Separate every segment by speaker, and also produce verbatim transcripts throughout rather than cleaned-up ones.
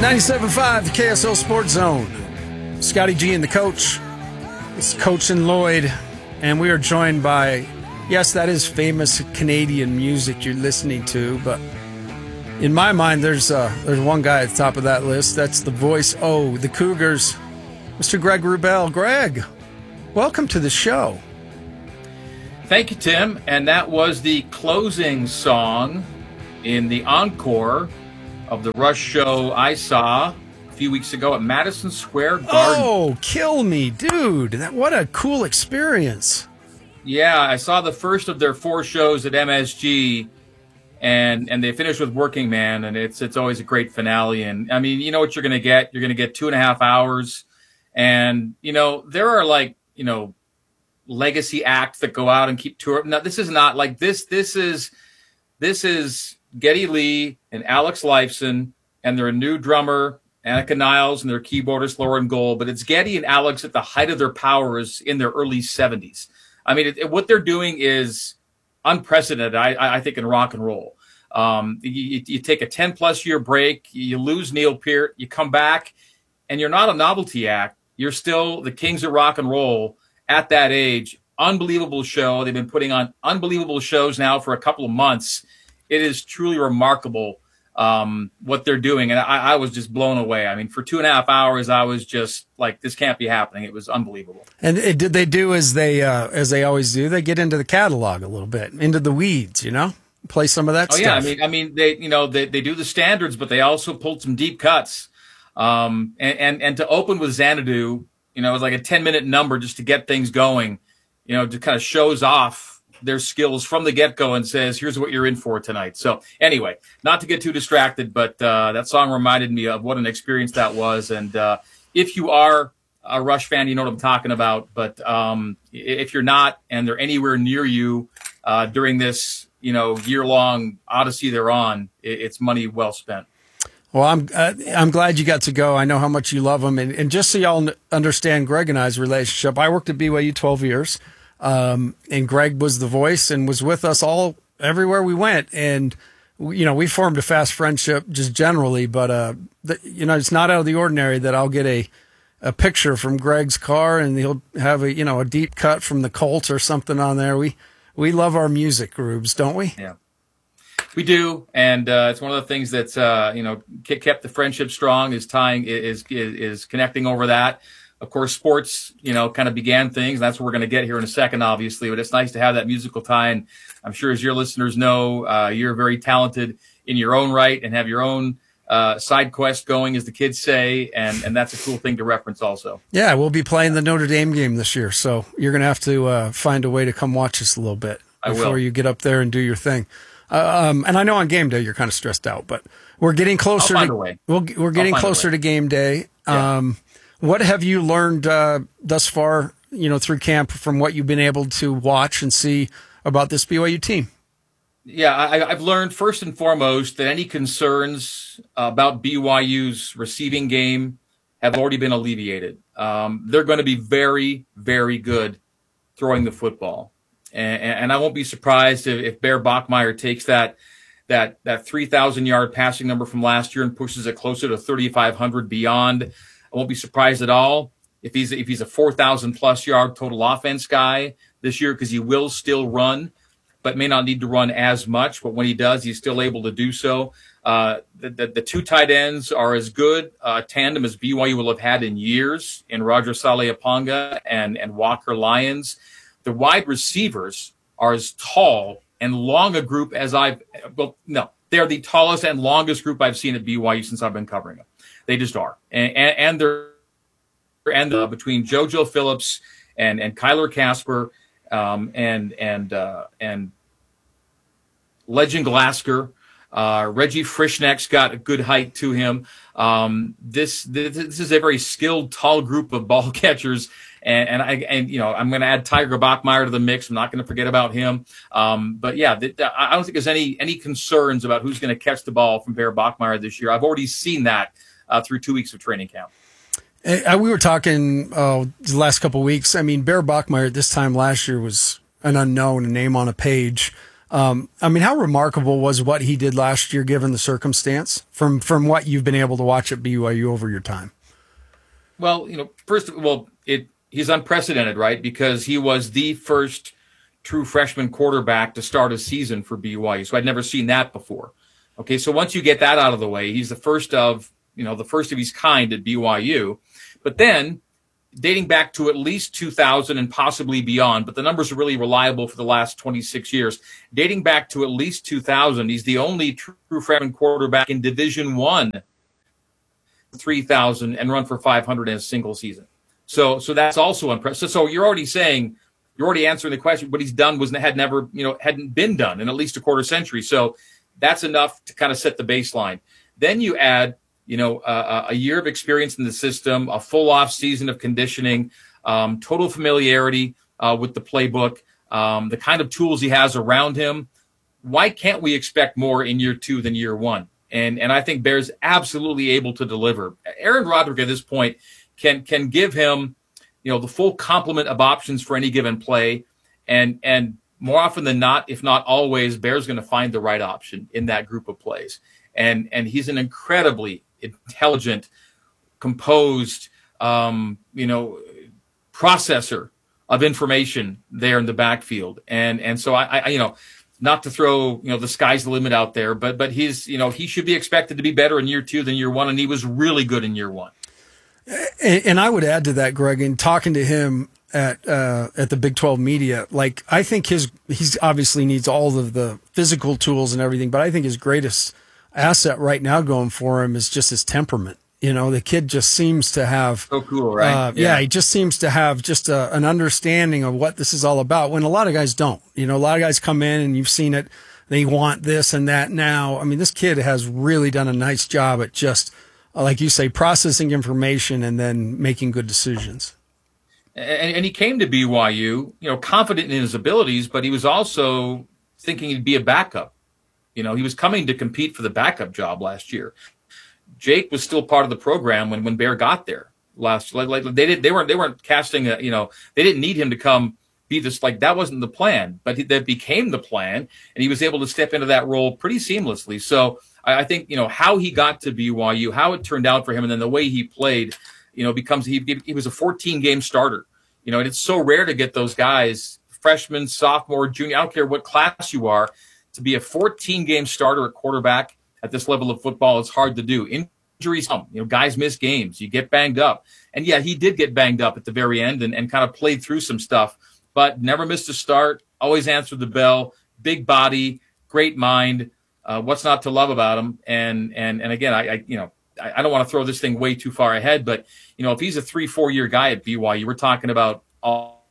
Speaker 1: ninety-seven point five, the K S L Sports Zone. Scotty G and the coach. It's Coach and Lloyd. And we are joined by, yes, that is famous Canadian music you're listening to, but in my mind, there's uh, there's one guy at the top of that list. That's the voice, oh, the Cougars, Mister Greg Wrubell. Greg, welcome to the show.
Speaker 2: Thank you, Tim. And that was the closing song in the encore of the Rush show I saw a few weeks ago at Madison Square Garden.
Speaker 1: Oh, kill me, dude. That, what a cool experience.
Speaker 2: Yeah, I saw the first of their four shows at M S G, and and they finished with Working Man, and it's it's always a great finale. And, I mean, you know what you're going to get? You're going to get two and a half hours. And, you know, there are, like, you know, legacy acts that go out and keep touring. Now, this is not like this. This is this is... Geddy Lee and Alex Lifeson and their new drummer, Annika Niles, and their keyboardist, Lauren Gold. But it's Geddy and Alex at the height of their powers in their early seventies. I mean, it, it, what they're doing is unprecedented, I, I think, in rock and roll. Um, you, you take a ten-plus year break, you lose Neil Peart, you come back, and you're not a novelty act. You're still the kings of rock and roll at that age. Unbelievable show. They've been putting on unbelievable shows now for a couple of months. It is truly remarkable um, what they're doing. And I, I was just blown away. I mean, for two and a half hours, I was just like, this can't be happening. It was unbelievable.
Speaker 1: And it, did they do as they uh, as they always do? They get into the catalog a little bit, into the weeds, you know, play some of that
Speaker 2: oh,
Speaker 1: stuff.
Speaker 2: Yeah, I mean, I mean, they you know they, they do the standards, but they also pulled some deep cuts. Um, and, and and to open with Xanadu, you know, it was like a ten minute number just to get things going. You know, to kind of shows off their skills from the get-go and says, here's what you're in for tonight. So anyway, not to get too distracted, but uh, that song reminded me of what an experience that was. And uh, if you are a Rush fan, you know what I'm talking about. But um, if you're not and they're anywhere near you uh, during this, you know, year-long odyssey they're on, it's money well spent.
Speaker 1: Well, I'm uh, I'm glad you got to go. I know how much you love them. And, and just so y'all understand Greg and I's relationship, I worked at B Y U twelve years. Um, and Greg was the voice and was with us all everywhere we went. And, you know, we formed a fast friendship just generally, but, uh, the, you know, it's not out of the ordinary that I'll get a, a picture from Greg's car and he'll have a, you know, a deep cut from the Colts or something on there. We, we love our music, Rubes, don't we?
Speaker 2: Yeah, we do. And, uh, it's one of the things that's, uh, you know, kept the friendship strong is tying, is, is, is connecting over that. Of course, sports, you know, kind of began things. That's what we're going to get here in a second, obviously. But it's nice to have that musical tie. And I'm sure, as your listeners know, uh, you're very talented in your own right and have your own uh, side quest going, as the kids say. And, and that's a cool thing to reference also.
Speaker 1: Yeah, we'll be playing the Notre Dame game this year. So you're going to have to uh, find a way to come watch us a little bit before you get up there and do your thing. Uh, um, and I know on game day you're kind of stressed out, but we're getting closer.
Speaker 2: I'll find
Speaker 1: to
Speaker 2: a way.
Speaker 1: We'll, we're getting closer to game day.
Speaker 2: Yeah.
Speaker 1: Um, What have you learned uh, thus far, you know, through camp from what you've been able to watch and see about this B Y U team?
Speaker 2: Yeah, I, I've learned first and foremost that any concerns about B Y U's receiving game have already been alleviated. Um, they're going to be very, very good throwing the football. And, and I won't be surprised if, if Bear Bachmeier takes that that that three thousand yard passing number from last year and pushes it closer to thirty-five hundred beyond. I won't be surprised at all if he's if he's a four thousand plus yard total offense guy this year, because he will still run, but may not need to run as much. But when he does, he's still able to do so. Uh, the, the, the two tight ends are as good a tandem as B Y U will have had in years in Roger Saleaponga and, and Walker Lyons. The wide receivers are as tall and long a group as I've – well, no, they're the tallest and longest group I've seen at B Y U since I've been covering them. They just are. And, and, and they're and uh, between JoJo Phillips and, and Kyler Casper um, and and uh, and Legend Glasgow, uh, Reggie Frischneck's got a good height to him. Um, this, this this is a very skilled, tall group of ball catchers. And, and I and you know I'm going to add Tiger Bachmeier to the mix. I'm not going to forget about him. Um, but yeah, th- th- I don't think there's any any concerns about who's going to catch the ball from Bear Bachmeier this year. I've already seen that. Uh, through two weeks of training camp.
Speaker 1: Uh, we were talking uh, the last couple of weeks. I mean, Bear Bachmeier at this time last year was an unknown, a name on a page. Um, I mean, how remarkable was what he did last year, given the circumstance, from from what you've been able to watch at B Y U over your time?
Speaker 2: Well, you know, first of all, it he's unprecedented, right? Because he was the first true freshman quarterback to start a season for B Y U. So I'd never seen that before. Okay, so once you get that out of the way, he's the first of, you know, the first of his kind at B Y U. But then, dating back to at least two thousand and possibly beyond, but the numbers are really reliable for the last twenty-six years. Dating back to at least two thousand, he's the only true freshman quarterback in Division One, three thousand and run for five hundred in a single season. So, so that's also impressive. So you're already saying, you're already answering the question. What he's done was had never, you know, hadn't been done in at least a quarter century. So that's enough to kind of set the baseline. Then you add, you know, uh, a year of experience in the system, a full off season of conditioning, um, total familiarity uh, with the playbook, um, the kind of tools he has around him. Why can't we expect more in year two than year one? And and I think Bear's absolutely able to deliver. Aaron Roderick at this point can can give him, you know, the full complement of options for any given play, and and more often than not, if not always, Bear's going to find the right option in that group of plays. And and he's an incredibly intelligent, composed, um, you know, processor of information there in the backfield. And and so I, I, you know, not to throw, you know, the sky's the limit out there, but but he's, you know, he should be expected to be better in year two than year one, and he was really good in year one.
Speaker 1: And, and I would add to that, Greg, in talking to him at uh, at the Big twelve media, like I think his he's obviously needs all of the physical tools and everything, but I think his greatest asset right now going for him is just his temperament. You know, the kid just seems to have
Speaker 2: so cool, right?
Speaker 1: Uh, yeah. yeah, he just seems to have just a, an understanding of what this is all about. When a lot of guys don't, you know, a lot of guys come in and you've seen it. They want this and that now. I mean, this kid has really done a nice job at just, like you say, processing information and then making good decisions.
Speaker 2: And, and he came to B Y U, you know, confident in his abilities, but he was also thinking he'd be a backup. You know, he was coming to compete for the backup job last year. Jake was still part of the program when, when Bear got there last. Like, like they did, they weren't they weren't casting a, you know, they didn't need him to come be this, like that wasn't the plan, but he, that became the plan, and he was able to step into that role pretty seamlessly. So I, I think, you know, how he got to B Y U, how it turned out for him, and then the way he played, you know, becomes he he was a fourteen game starter. You know, and it's so rare to get those guys, freshman, sophomore, junior, I don't care what class you are, to be a fourteen game starter at quarterback at this level of football. It's hard to do. Injuries come, you know, guys miss games, you get banged up. And yeah, he did get banged up at the very end and, and kind of played through some stuff, but never missed a start, always answered the bell, big body, great mind. Uh, what's not to love about him? And, and, and again, I, I you know, I, I don't want to throw this thing way too far ahead, but you know, if he's a three, four year guy at B Y U, we're talking about all,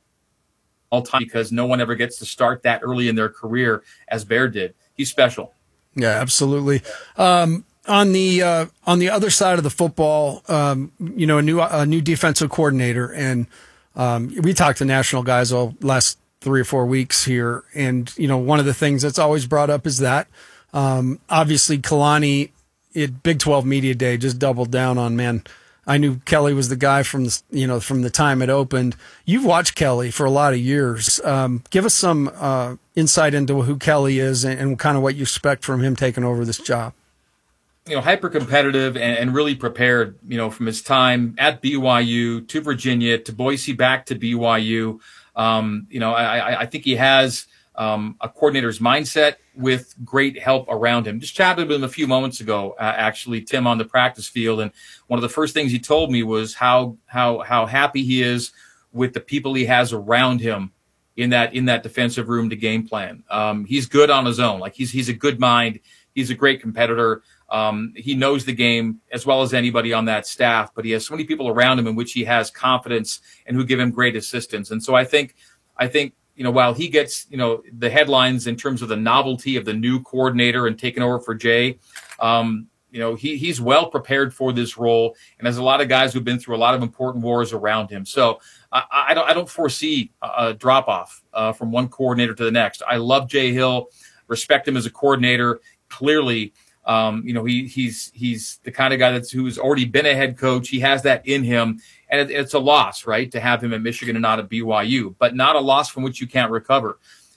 Speaker 2: all time, because no one ever gets to start that early in their career as Bear did. He's special.
Speaker 1: Yeah, absolutely. Um, on the uh, on the other side of the football, um, you know, a new a new defensive coordinator, and um, we talked to national guys all last three or four weeks here, and you know, one of the things that's always brought up is that um, obviously Kalani at Big twelve Media Day just doubled down on, man, I knew Kelly was the guy from the, you know, from the time it opened. You've watched Kelly for a lot of years. Um, give us some uh, insight into who Kelly is and, and kind of what you expect from him taking over this job.
Speaker 2: You know, hyper competitive and, and really prepared, you know, from his time at B Y U to Virginia to Boise back to B Y U. Um, you know, I, I think he has um, a coordinator's mindset with great help around him. Just chatted with him a few moments ago, uh, actually, Tim, on the practice field. And one of the first things he told me was how, how, how happy he is with the people he has around him in that, in that defensive room to game plan. Um, he's good on his own. Like he's, he's a good mind. He's a great competitor. Um, he knows the game as well as anybody on that staff, but he has so many people around him in which he has confidence and who give him great assistance. And so I think, I think, you know, while he gets, you know, the headlines in terms of the novelty of the new coordinator and taking over for Jay, um, you know, he he's well prepared for this role, and has a lot of guys who've been through a lot of important wars around him. So I, I don't I don't foresee a drop off uh, from one coordinator to the next. I love Jay Hill, respect him as a coordinator. Clearly, um, you know, he he's he's the kind of guy that's who's already been a head coach. He has that in him. And it, it's a loss, right, to have him at Michigan and not at B Y U, but not a loss from which you can't recover.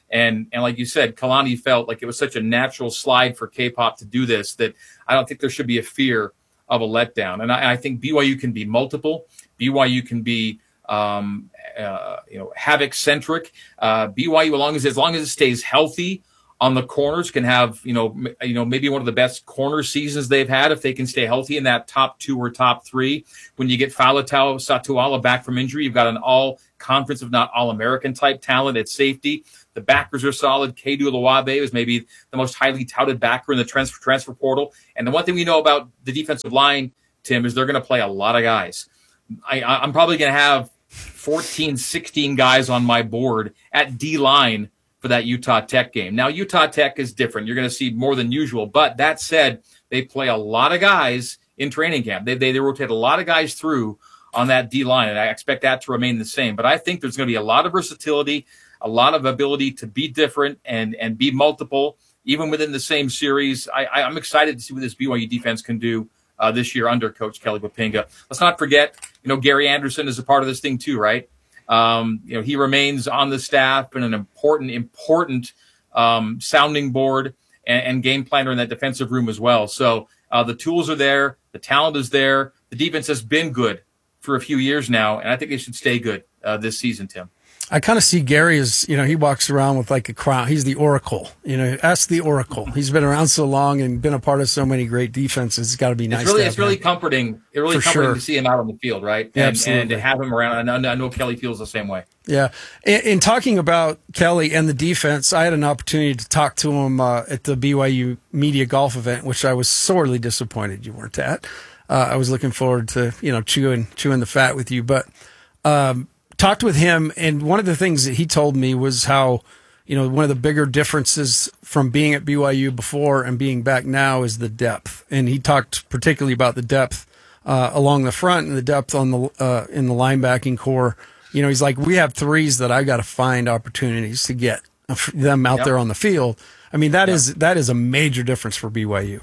Speaker 2: And and like you said, Kalani felt like it was such a natural slide for K-pop to do this that I don't think there should be a fear of a letdown. And I, I think B Y U can be multiple. B Y U can be um, uh, you know havoc centric. Uh, B Y U, as long as as long as it stays healthy on the corners, can have you know m- you know maybe one of the best corner seasons they've had if they can stay healthy in that top two or top three. When you get Faletau Satuala back from injury, you've got an all conference, if not all American type talent at safety. The backers are solid. Kedu Lawabe is maybe the most highly touted backer in the transfer transfer portal. And the one thing we know about the defensive line, Tim, is they're going to play a lot of guys. I, I'm probably going to have fourteen, sixteen guys on my board at D-line for that Utah Tech game. Now, Utah Tech is different. You're going to see more than usual. But that said, they play a lot of guys in training camp. They, they, they rotate a lot of guys through on that D-line, and I expect that to remain the same. But I think there's going to be a lot of versatility, a lot of ability to be different and, and be multiple, even within the same series. I, I, I'm excited to see what this B Y U defense can do uh, this year under Coach Kelly Poppinga. Let's not forget, you know, Gary Anderson is a part of this thing too, right? Um, you know, he remains on the staff and an important, important um, sounding board and, and game planner in that defensive room as well. So uh, the tools are there. The talent is there. The defense has been good for a few years now, and I think they should stay good uh, this season, Tim.
Speaker 1: I kind of see Gary as, you know, he walks around with like a crown. He's the Oracle, you know, ask the Oracle. He's been around so long and been a part of so many great defenses. It's got to be nice.
Speaker 2: It's really,
Speaker 1: to
Speaker 2: it's really
Speaker 1: him.
Speaker 2: comforting. It's really
Speaker 1: For
Speaker 2: comforting
Speaker 1: sure.
Speaker 2: to see him out on the field, right?
Speaker 1: Yeah,
Speaker 2: And,
Speaker 1: absolutely.
Speaker 2: and to have him around. I know, I know Kelly feels the same way.
Speaker 1: Yeah. In, in talking about Kelly and the defense, I had an opportunity to talk to him uh, at the B Y U media golf event, which I was sorely disappointed you weren't at. Uh, I was looking forward to, you know, chewing, chewing the fat with you, but, um, talked with him, and one of the things that he told me was how, you know, one of the bigger differences from being at B Y U before and being back now is the depth. And he talked particularly about the depth uh, along the front and the depth on the uh, in the linebacking core. You know, he's like, we have threes that I got to find opportunities to get them out
Speaker 2: Yep.
Speaker 1: there on the field. I mean, that
Speaker 2: Yep.
Speaker 1: is that is a major difference for B Y U.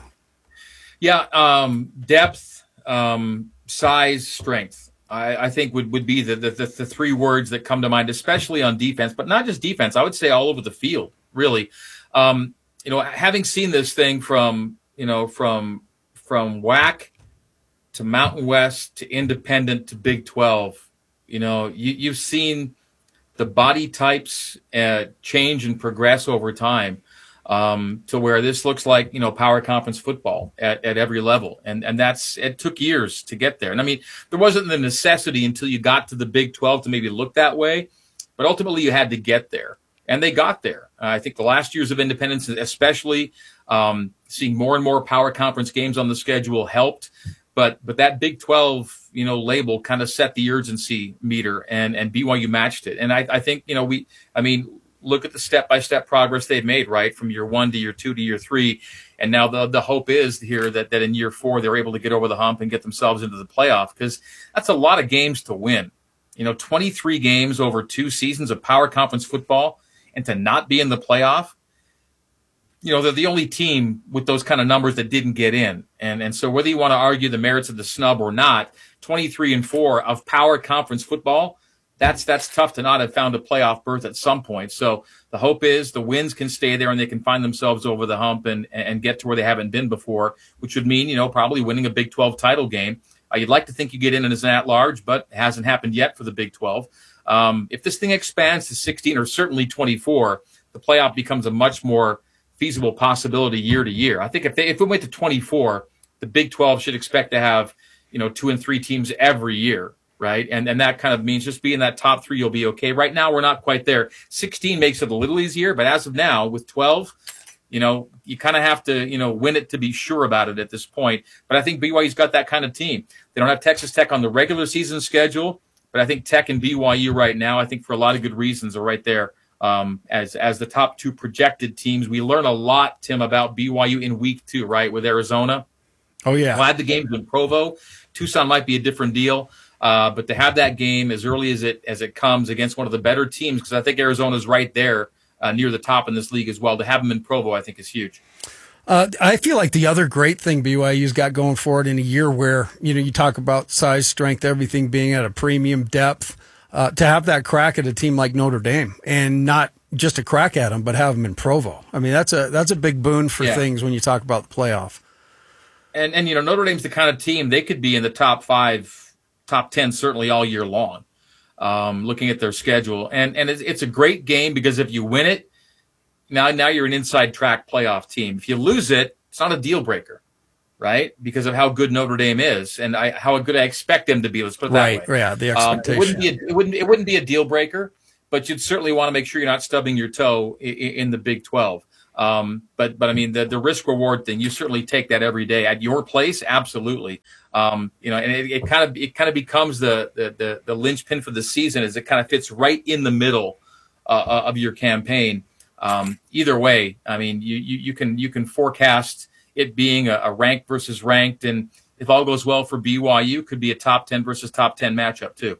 Speaker 2: Yeah, um, depth, um, size, strength. I, I think would, would be the, the the the three words that come to mind, especially on defense, but not just defense. I would say all over the field, really. Um, you know, having seen this thing from you know from from W A C to Mountain West to Independent to Big twelve, you know, you, you've seen the body types uh, change and progress over time. Um, to where this looks like, you know, power conference football at, at every level. And, and that's, it took years to get there. And I mean, there wasn't the necessity until you got to the Big twelve to maybe look that way, but ultimately you had to get there, and they got there. Uh, I think the last years of independence, especially, um, seeing more and more power conference games on the schedule helped, but, but that Big twelve, you know, label kind of set the urgency meter, and, and B Y U matched it. And I, I think, you know, we, I mean, look at the step-by-step progress they've made, right, from year one to year two to year three. And now the the hope is here that, that in year four they're able to get over the hump and get themselves into the playoff, because that's a lot of games to win. You know, twenty-three games over two seasons of power conference football, and to not be in the playoff, you know, they're the only team with those kind of numbers that didn't get in. And and so whether you want to argue the merits of the snub or not, twenty-three and four of power conference football, That's that's tough to not have found a playoff berth at some point. So the hope is the wins can stay there and they can find themselves over the hump and, and get to where they haven't been before, which would mean, you know, probably winning a Big twelve title game. Uh, you'd like to think you get in as an at-large, but it hasn't happened yet for the Big twelve. Um, if this thing expands to sixteen or certainly twenty-four, the playoff becomes a much more feasible possibility year to year. I think if they, if it went to twenty-four, the Big twelve should expect to have, you know, two and three teams every year. Right. And and that kind of means just being that top three, you'll be okay. Right now, we're not quite there. sixteen makes it a little easier. But as of now, with twelve, you know, you kind of have to, you know, win it to be sure about it at this point. But I think B Y U's got that kind of team. They don't have Texas Tech on the regular season schedule. But I think Tech and B Y U right now, I think for a lot of good reasons, are right there um, as as the top two projected teams. We learn a lot, Tim, about B Y U in week two, right, with Arizona.
Speaker 1: Oh, yeah.
Speaker 2: Glad the game's in Provo. Tucson might be a different deal. Uh, but to have that game as early as it as it comes against one of the better teams, because I think Arizona's right there uh, near the top in this league as well. To have them in Provo, I think, is huge.
Speaker 1: Uh, I feel like the other great thing B Y U's got going for it in a year where, you know, you talk about size, strength, everything being at a premium depth, uh, to have that crack at a team like Notre Dame and not just a crack at them, but have them in Provo. I mean, that's a that's a big boon for
Speaker 2: Yeah.
Speaker 1: things when you talk about the playoff.
Speaker 2: And and you know, Notre Dame's the kind of team they could be in the top five, top ten certainly all year long. Um, looking at their schedule, and and it's, it's a great game because if you win it, now now you're an inside track playoff team. If you lose it, it's not a deal breaker, right? Because of how good Notre Dame is and I, how good I expect them to be. Let's put it that
Speaker 1: Right,
Speaker 2: way.
Speaker 1: yeah, the
Speaker 2: Um,
Speaker 1: expectation.
Speaker 2: it wouldn't be a, it wouldn't it wouldn't be a deal breaker, but you'd certainly want to make sure you're not stubbing your toe in, in the Big twelve. Um, but but I mean the the risk reward thing, you certainly take that every day at your place, absolutely. Um, you know, and it, it kind of it kind of becomes the, the the the linchpin for the season, as it kind of fits right in the middle uh, of your campaign. Um, either way, I mean, you, you you can you can forecast it being a, a ranked versus ranked, and if all goes well for B Y U, could be a top ten versus top ten matchup too.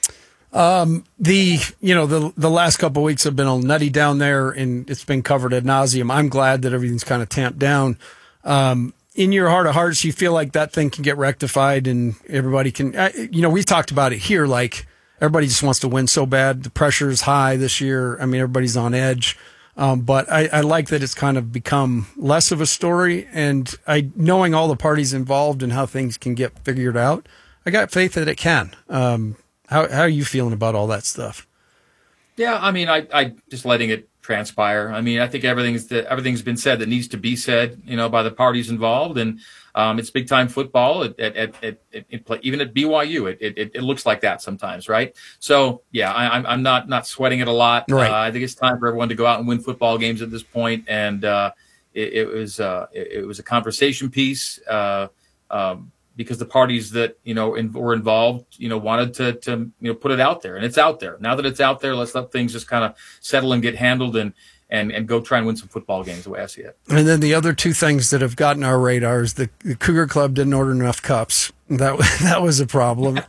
Speaker 1: Um, the you know the the last couple of weeks have been a nutty down there, and it's been covered ad nauseum. I'm glad that everything's kind of tamped down. Um, in your heart of hearts, you feel like that thing can get rectified, and everybody can. Uh, you know, we've talked about it here. Like everybody just wants to win so bad. The pressure is high this year. I mean, everybody's on edge. Um, but I, I like that it's kind of become less of a story, and I knowing all the parties involved and how things can get figured out. I got faith that it can. Um, How how are you feeling about all that stuff?
Speaker 2: Yeah, I mean, I, I just letting it transpire. I mean, I think everything's that everything's been said that needs to be said, you know, by the parties involved, and um, it's big time football. At, at, at, at, at play, even at B Y U, it, it it looks like that sometimes, right? So yeah, I, I'm I'm not not sweating it a lot.
Speaker 1: Right.
Speaker 2: Uh, I think it's time for everyone to go out and win football games at this point, and uh, it, it was uh, it, it was a conversation piece. Uh, um, because the parties that, you know, in, were involved, you know, wanted to, to, you know, put it out there, and it's out there. Now that it's out there, let's let things just kind of settle and get handled, and, and, and go try and win some football games the way I see it.
Speaker 1: And then the other two things that have gotten our radar is the, the Cougar Club didn't order enough cups. That, that was a problem.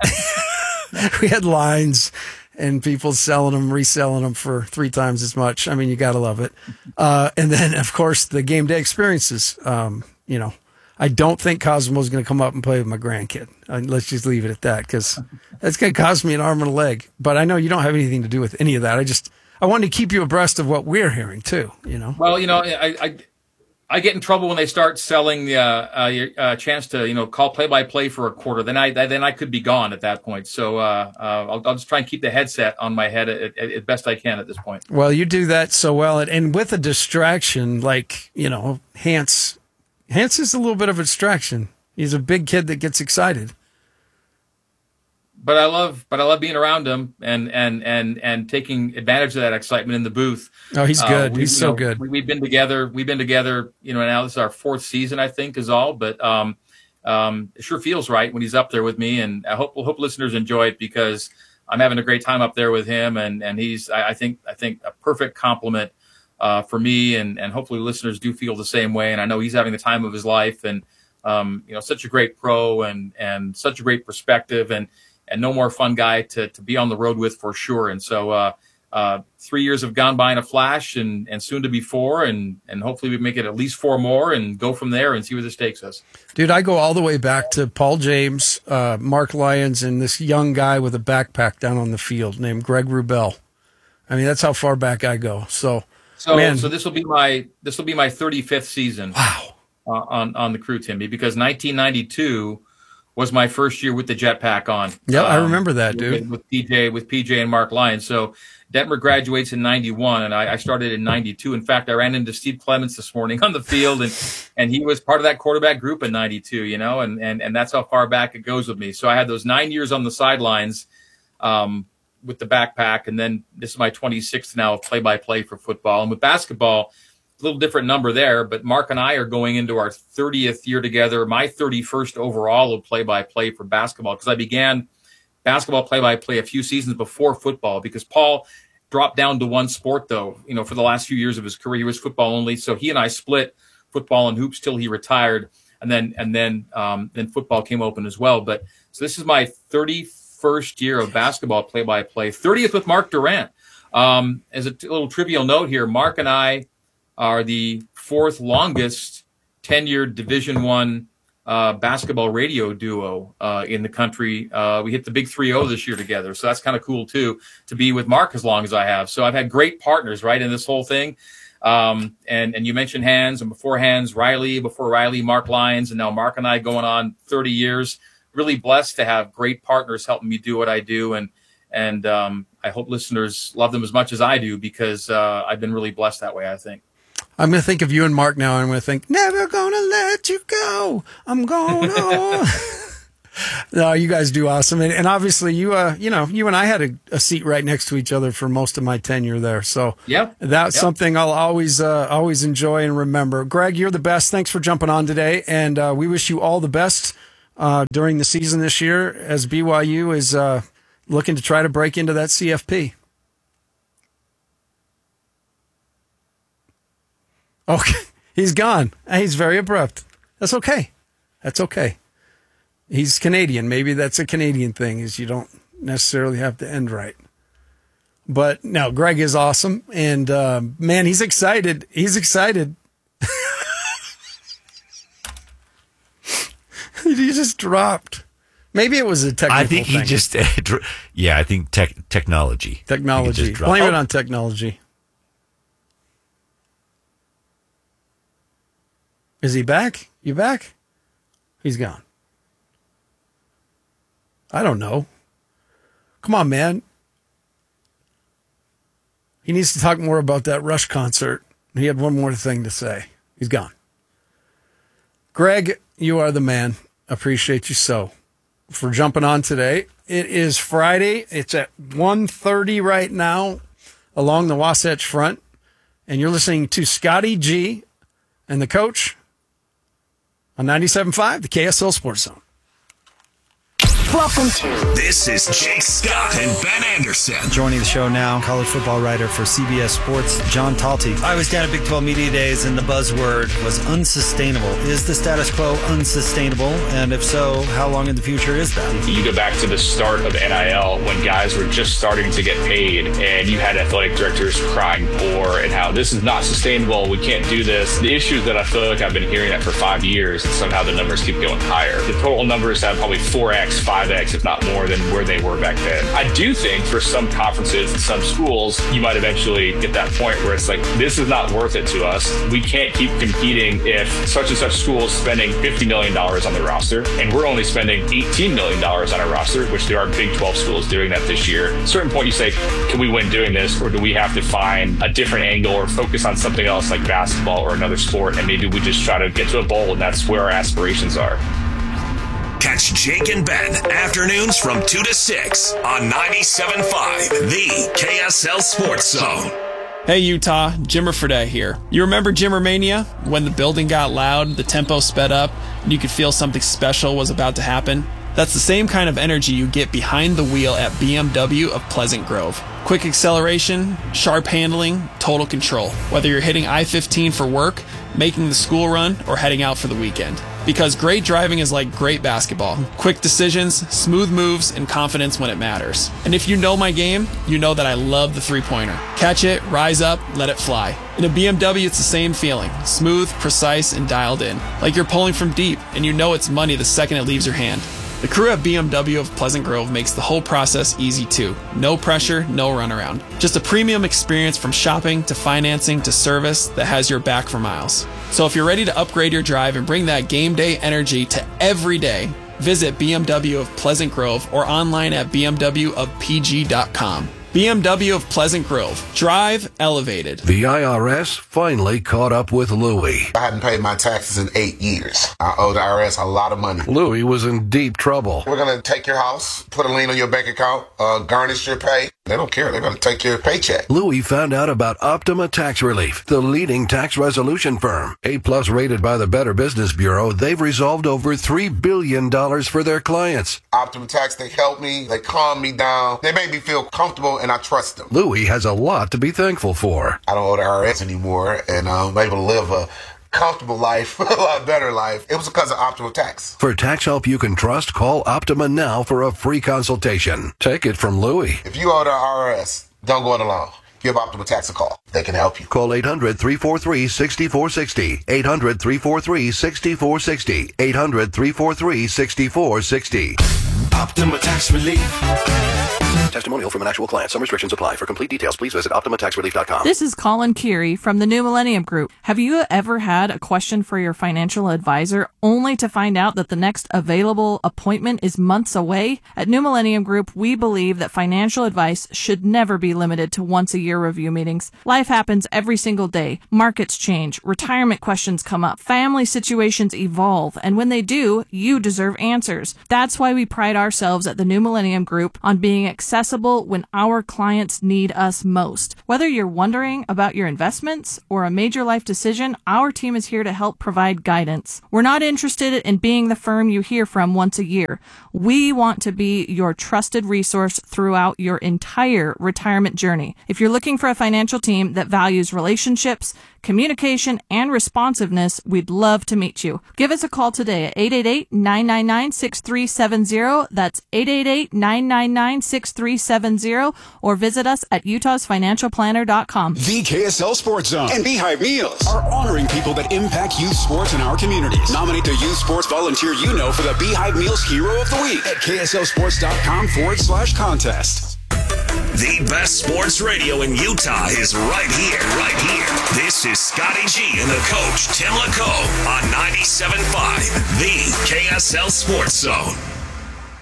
Speaker 1: We had lines and people selling them, reselling them for three times as much. I mean, you got to love it. Uh, and then, of course, the game day experiences, um, you know, I don't think Cosmo's going to come up and play with my grandkid. Uh, let's just leave it at that, because that's going to cost me an arm and a leg. But I know you don't have anything to do with any of that. I just I wanted to keep you abreast of what we're hearing too. You know.
Speaker 2: Well, you know, I I, I get in trouble when they start selling the uh, uh, uh, chance to, you know, call play by play for a quarter. Then I then I could be gone at that point. So uh, uh, I'll, I'll just try and keep the headset on my head at, at, at best I can at this point.
Speaker 1: Well, you do that so well, and, and with a distraction like, you know, Hans. Hans is a little bit of a distraction. He's a big kid that gets excited.
Speaker 2: But I love, but I love being around him and and and and taking advantage of that excitement in the booth.
Speaker 1: Oh, he's good.
Speaker 2: Uh, we,
Speaker 1: he's so
Speaker 2: know,
Speaker 1: good.
Speaker 2: We, we've been together. We've been together. You know, now this is our fourth season, I think, is all. But um, um, it sure feels right when he's up there with me, and I hope hope listeners enjoy it, because I'm having a great time up there with him, and and he's, I, I think, I think a perfect compliment Uh, for me, and, and hopefully listeners do feel the same way. And I know he's having the time of his life, and um, you know, such a great pro, and and such a great perspective, and and no more fun guy to to be on the road with for sure. And so uh, uh, three years have gone by in a flash, and and soon to be four, and and hopefully we make it at least four more, and go from there and see where this takes us.
Speaker 1: Dude, I go all the way back to Paul James, uh, Mark Lyons, and this young guy with a backpack down on the field named Greg Wrubell. I mean, that's how far back I go. So.
Speaker 2: So,
Speaker 1: Man.
Speaker 2: so this will be my this will be my thirty-fifth season.
Speaker 1: Wow.
Speaker 2: Uh, on on the crew, Timmy, because nineteen ninety-two was my first year with the jetpack on.
Speaker 1: Yeah,
Speaker 2: um,
Speaker 1: I remember that, dude.
Speaker 2: With, with P J, with P J and Mark Lyons. So Detmer graduates in ninety-one, and I, I started in ninety-two. In fact, I ran into Steve Clements this morning on the field, and and he was part of that quarterback group in ninety-two. You know, and and and that's how far back it goes with me. So I had those nine years on the sidelines. Um, with the backpack, and then this is my twenty-sixth now of play-by-play for football. And with basketball, a little different number there, but Mark and I are going into our thirtieth year together, my thirty-first overall of play-by-play for basketball, because I began basketball play-by-play a few seasons before football, because Paul dropped down to one sport, though, you know, for the last few years of his career. He was football only, so he and I split football and hoops till he retired, and then and then um, then football came open as well. But so this is my thirty-first first year of basketball play-by-play, thirtieth with Mark Durant. Um, as a t- little trivial note here, Mark and I are the fourth longest tenured Division One uh, basketball radio duo uh, in the country. Uh, we hit the big three oh this year together. So that's kind of cool, too, to be with Mark as long as I have. So I've had great partners, right, in this whole thing. Um, and, and you mentioned Hans, and before Hans, Riley, before Riley, Mark Lyons, and now Mark and I going on thirty years. Really blessed to have great partners helping me do what I do. And, and um, I hope listeners love them as much as I do, because uh, I've been really blessed that way, I think.
Speaker 1: I'm going to think of you and Mark now, and I'm going to think, never going to let you go. I'm going to. No, you guys do awesome. And, and obviously, you uh, you know, you and I had a, a seat right next to each other for most of my tenure there. So
Speaker 2: yep.
Speaker 1: that's
Speaker 2: yep.
Speaker 1: something I'll always uh, always enjoy and remember. Greg, you're the best. Thanks for jumping on today. And uh, we wish you all the best uh, during the season this year as B Y U is uh, looking to try to break into that C F P. Okay, he's gone. He's very abrupt. That's okay. That's okay. He's Canadian. Maybe that's a Canadian thing, is you don't necessarily have to end right. But no, Greg is awesome. And uh, man, he's excited. He's excited. He just dropped. Maybe it was a technical
Speaker 3: I think he
Speaker 1: thing.
Speaker 3: just, yeah, I think tech, technology.
Speaker 1: Technology. Blame it on technology. Is he back? You back? He's gone. I don't know. Come on, man. He needs to talk more about that Rush concert. He had one more thing to say. He's gone. Greg, you are the man. Appreciate you so for jumping on today. It is Friday. It's at one thirty right now along the Wasatch Front. And you're listening to Scotty G and the coach on ninety-seven point five, the K S L Sports Zone.
Speaker 4: Welcome to.
Speaker 5: This is Jake Scott and Ben Anderson.
Speaker 6: Joining the show now, college football writer for C B S Sports, John Talty. I was down at Big twelve Media Days, and the buzzword was unsustainable. Is the status quo unsustainable? And if so, how long in the future is that?
Speaker 7: You go back to the start of N I L when guys were just starting to get paid, and you had athletic directors crying poor and how this is not sustainable. We can't do this. The issue that I feel like I've been hearing that for five years, and somehow the numbers keep going higher. The total numbers have probably four X, five X, if not more, than where they were back then. I do think for some conferences and some schools, you might eventually get that point where it's like, this is not worth it to us. We can't keep competing if such and such school is spending fifty million dollars on the roster, and we're only spending eighteen million dollars on our roster, which there are Big twelve schools doing that this year. At a certain point, you say, can we win doing this, or do we have to find a different angle or focus on something else like basketball or another sport, and maybe we just try to get to a bowl, and that's where our aspirations are.
Speaker 5: Catch Jake and Ben afternoons from two to six on ninety-seven point five, the K S L Sports Zone.
Speaker 8: Hey Utah, Jimmer Fredette here. You remember Jimmer Mania? When the building got loud, the tempo sped up, and you could feel something special was about to happen? That's the same kind of energy you get behind the wheel at B M W of Pleasant Grove. Quick acceleration, sharp handling, total control. Whether you're hitting I fifteen for work, making the school run, or heading out for the weekend. Because great driving is like great basketball. Quick decisions, smooth moves, and confidence when it matters. And if you know my game, you know that I love the three-pointer. Catch it, rise up, let it fly. In a B M W, it's the same feeling. Smooth, precise, and dialed in. Like you're pulling from deep, and you know it's money the second it leaves your hand. The crew at B M W of Pleasant Grove makes the whole process easy too. No pressure, no runaround. Just a premium experience from shopping to financing to service that has your back for miles. So if you're ready to upgrade your drive and bring that game day energy to every day, visit B M W of Pleasant Grove or online at b m w of p g dot com. B M W of Pleasant Grove. Drive elevated.
Speaker 9: The I R S finally caught up with Louie.
Speaker 10: I hadn't paid my taxes in eight years. I owe the I R S a lot of money.
Speaker 9: Louie was in deep trouble.
Speaker 10: We're going to take your house, put a lien on your bank account, uh, garnish your pay. They don't care. They're going to take your paycheck.
Speaker 9: Louie found out about Optima Tax Relief, the leading tax resolution firm. A-plus rated by the Better Business Bureau, they've resolved over three billion dollars for their clients.
Speaker 10: Optima Tax, they help me. They calm me down. They make me feel comfortable, and I trust them.
Speaker 9: Louie has a lot to be thankful for.
Speaker 10: I don't owe the I R S anymore, and I'm able to live a comfortable life, a lot better life. It was because of Optima Tax.
Speaker 9: For tax help you can trust, call Optima now for a free consultation. Take it from Louie.
Speaker 10: If you owe the I R S, don't go it alone. give Optima Tax a call. They can help you.
Speaker 9: Call eight hundred, three four three, six four six zero. eight hundred, three four three, six four six zero. eight hundred, three four three, six four six zero.
Speaker 5: Optima Tax Relief.
Speaker 9: Testimonial from an actual client. Some restrictions apply. For complete details, please visit optima tax relief dot com.
Speaker 4: This is Colin Keary from the New Millennium Group. Have you ever had a question for your financial advisor only to find out that the next available appointment is months away? At New Millennium Group, we believe that financial advice should never be limited to once a year review meetings. Life happens every single day. Markets change. Retirement questions come up. Family situations evolve. And when they do, you deserve answers. That's why we pride ourselves at the New Millennium Group on being accessible when our clients need us most. Whether you're wondering about your investments or a major life decision, our team is here to help provide guidance. We're not interested in being the firm you hear from once a year. We want to be your trusted resource throughout your entire retirement journey. If you're looking for a financial team that values relationships, communication, and responsiveness, we'd love to meet you. Give us a call today at eight eight eight, nine nine nine, six three seven zero. That's eight eight eight, nine nine nine, six three seven zero, or visit us at utahs financial planner dot com.
Speaker 11: The K S L Sports Zone and Beehive Meals are honoring people that impact youth sports in our communities. Nominate the youth sports volunteer you know for the Beehive Meals Hero of the Week at K S L sports dot com forward slash contest.
Speaker 5: The best sports radio in Utah is right here, right here. This is Scotty G and the coach, Tim LaCoe, on ninety-seven point five, the K S L Sports Zone.